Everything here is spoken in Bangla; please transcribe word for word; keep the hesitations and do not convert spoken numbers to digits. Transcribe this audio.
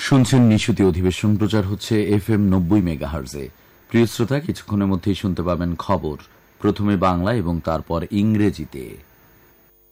শুনছেন নিশুতি অধিবেশন, প্রচার হচ্ছে এফ এম নব্বই মেগাহার্জে। প্রিয় শ্রোতা, কিছুক্ষণের মধ্যেই শুনতে পাবেন খবর, প্রথমে বাংলা এবং তারপর ইংরেজিতে।